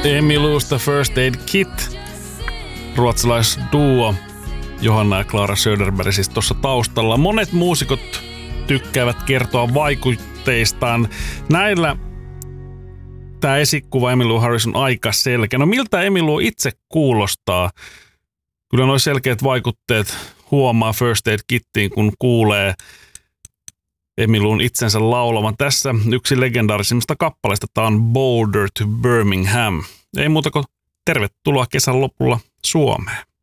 Emilusta First Aid Kit, ruotsalaisduo Johanna ja Klara Söderberg siis tuossa taustalla. Monet muusikot tykkäävät kertoa vaikutteistaan. Näillä tämä esikuva Emmylou Harris on aika selkeä. No miltä Emmylou itse kuulostaa? Kyllä nuo selkeät vaikutteet huomaa First Aid Kittiin, kun kuulee Emmyloun itsensä laulavan. Tässä yksi legendaarisimmista kappaleista, tämä on Boulder to Birmingham. Ei muuta kuin tervetuloa kesän lopulla Suomeen.